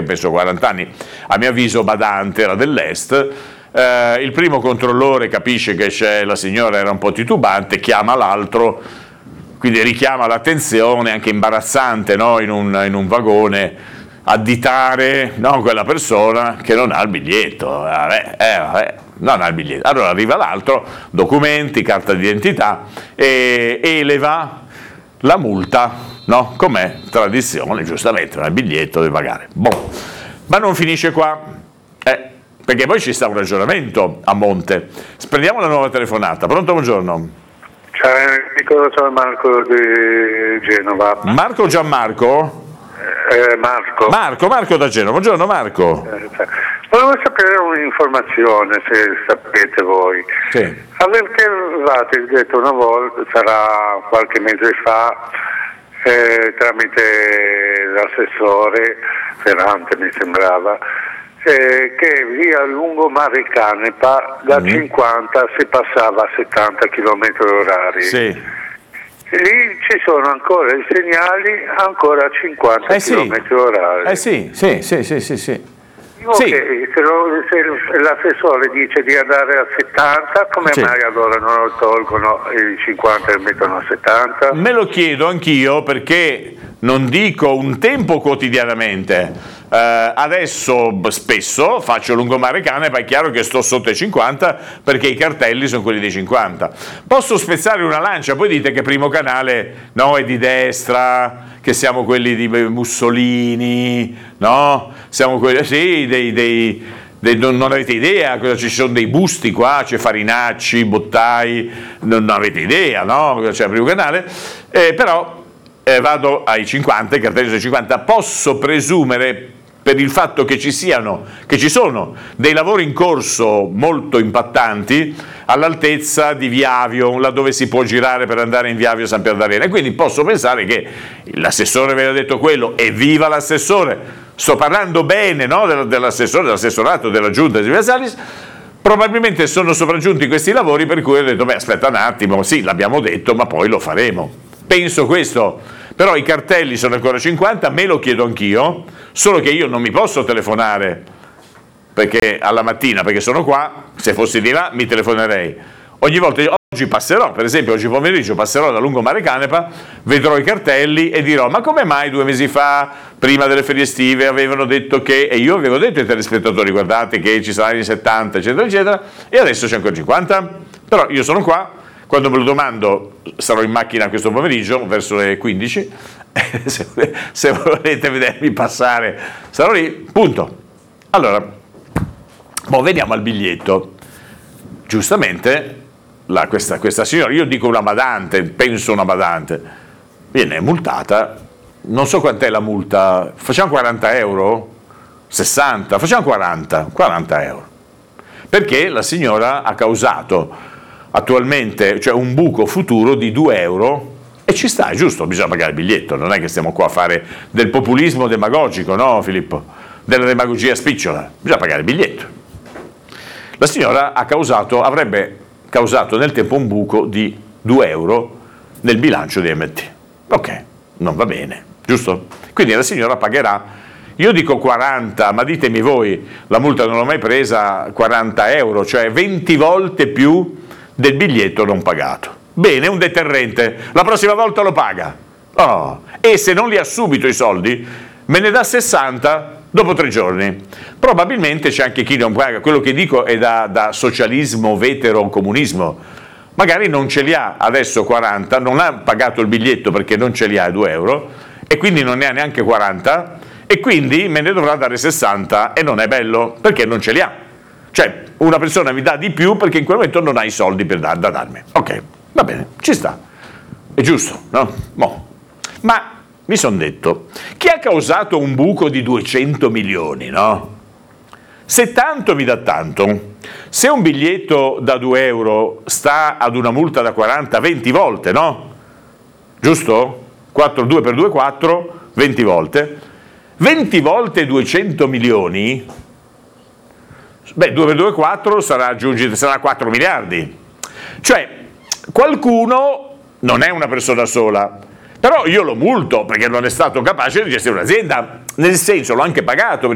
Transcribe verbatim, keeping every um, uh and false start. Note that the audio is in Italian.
penso quaranta anni, a mio avviso badante, era dell'est. Eh, il primo controllore capisce che c'è la signora, era un po' titubante, chiama l'altro, quindi richiama l'attenzione, anche imbarazzante, no? in, un, in un vagone, additare, no? quella persona che non ha il biglietto, eh, eh, vabbè, non ha il biglietto. Allora arriva l'altro, documenti, carta d'identità, e eleva la multa, no? Com'è tradizione, giustamente, non ha il biglietto, deve pagare. Boh. Ma non finisce qua, eh, perché poi ci sta un ragionamento a monte. Prendiamo la nuova telefonata. Pronto, buongiorno. Ciao Enrico, sono Marco di Genova. Marco o Gianmarco? Eh, Marco. Marco, Marco da Genova. Buongiorno Marco. Eh, volevo sapere un'informazione, se sapete voi. Sì. Avevate detto una volta, sarà qualche mese fa, eh, tramite l'assessore Ferrante mi sembrava, eh, che via Lungomare Canepa da mm. cinquanta si passava a settanta chilometri orari. Sì. Lì ci sono ancora i segnali ancora a cinquanta eh sì. chilometri orari. Eh sì, sì, sì, sì, sì, sì. Sì. Se, lo, se l'assessore dice di andare a settanta, come sì. mai allora non lo tolgono i cinquanta e mettono a settanta? Me lo chiedo anch'io, perché non dico un tempo quotidianamente. Uh, adesso spesso faccio Lungomare Canepa, è chiaro che sto sotto i cinquanta perché i cartelli sono quelli dei cinquanta. Posso spezzare una lancia, poi dite che Primo Canale no, è di destra, che siamo quelli di Mussolini, no? Siamo quelli, sì, dei, dei, dei non, non avete idea, cosa ci sono dei busti qua, c'è Farinacci, Bottai, non, non avete idea, no? C'è il Primo Canale, eh, però eh, vado ai cinquanta, i cartelli sono cinquanta, posso presumere, per il fatto che ci siano, che ci sono dei lavori in corso molto impattanti all'altezza di Viavio, laddove si può girare per andare in Viavio San Pier d'Arena, e quindi posso pensare che l'assessore aveva detto quello, e viva l'assessore, sto parlando bene, no, dell'assessore, dell'assessorato, della giunta di Silvia Salis, probabilmente sono sopraggiunti questi lavori, per cui ho detto, beh, aspetta un attimo, sì, l'abbiamo detto, ma poi lo faremo. Penso questo. Però i cartelli sono ancora cinquanta, me lo chiedo anch'io, solo che io non mi posso telefonare perché alla mattina, perché sono qua, se fossi di là mi telefonerei. Ogni volta, oggi passerò, per esempio oggi pomeriggio passerò da Lungomare Canepa, vedrò i cartelli e dirò, ma come mai due mesi fa, prima delle ferie estive, avevano detto che, e io avevo detto ai telespettatori, guardate che ci saranno i settanta, eccetera, eccetera, e adesso c'è ancora cinquanta? Però io sono qua. Quando me lo domando, sarò in macchina questo pomeriggio, verso le quindici, se, se volete vedermi passare, sarò lì, punto. Allora, boh, veniamo al biglietto. Giustamente, la, questa, questa signora, io dico una badante, penso una badante, viene multata, non so quant'è la multa, facciamo quaranta euro? sessanta? Facciamo quaranta, quaranta euro. Perché la signora ha causato attualmente, cioè un buco futuro di due euro, e ci sta, è giusto, bisogna pagare il biglietto, non è che stiamo qua a fare del populismo demagogico, no Filippo? Della demagogia spicciola, bisogna pagare il biglietto. La signora ha causato, avrebbe causato nel tempo un buco di due euro nel bilancio di M T. Ok, non va bene, giusto? Quindi la signora pagherà, io dico quaranta, ma ditemi voi, la multa non l'ho mai presa, quaranta euro, cioè venti volte più del biglietto non pagato. Bene, un deterrente, la prossima volta lo paga. Oh. E se non li ha subito i soldi, me ne dà sessanta dopo tre giorni. Probabilmente c'è anche chi non paga, quello che dico è da, da socialismo, vetero, comunismo. Magari non ce li ha adesso quaranta, non ha pagato il biglietto perché non ce li ha due euro, e quindi non ne ha neanche quaranta, e quindi me ne dovrà dare sessanta, e non è bello, perché non ce li ha. Cioè, una persona mi dà di più perché in quel momento non ha i soldi per da, da darmi. Ok, va bene, ci sta. È giusto, no? Mo. Ma mi sono detto, chi ha causato un buco di duecento milioni, no? Se tanto mi dà tanto, se un biglietto da due euro sta ad una multa da quaranta, venti volte, no? Giusto? quattro, due per due, quattro, venti volte. venti volte duecento milioni... Beh, due per due, quattro, sarà, aggiungi, sarà quattro miliardi. Cioè, qualcuno non è una persona sola, però io lo multo perché non è stato capace di gestire un'azienda, nel senso l'ho anche pagato.